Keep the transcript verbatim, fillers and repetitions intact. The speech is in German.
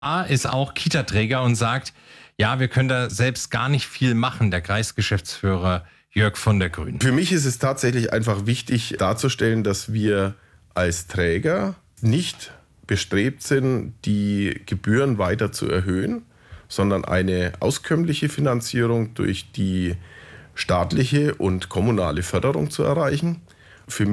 A ist auch Kita-Träger und sagt, ja, wir können da selbst gar nicht viel machen, der Kreisgeschäftsführer Jörg von der Grünen. Für mich ist es tatsächlich einfach wichtig darzustellen, dass wir als Träger nicht bestrebt sind, die Gebühren weiter zu erhöhen, sondern eine auskömmliche Finanzierung durch die staatliche und kommunale Förderung zu erreichen. Für